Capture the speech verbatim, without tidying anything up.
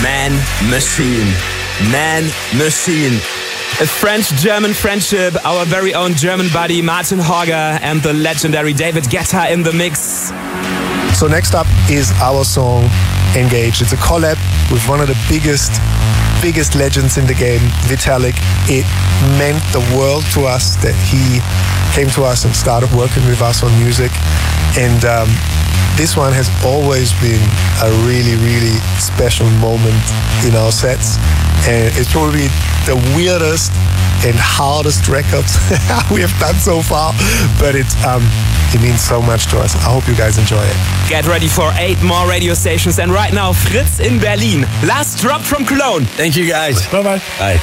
Man Machine. Man Machine. A French-German friendship, our very own German buddy Martin Horger and the legendary David Guetta in the mix. So next up is our song Engage. It's a collab with one of the biggest biggest legends in the game, Vitalik. It meant the world to us that he came to us and started working with us on music. And um, this one has always been a really, really special moment in our sets. And it's probably the weirdest and hardest record we have done so far, but it's um, it means so much to us. I hope you guys enjoy it. Get ready for eight more radio stations, and right now Fritz in Berlin. Last drop from Cologne. Thank you guys. Bye bye. Bye.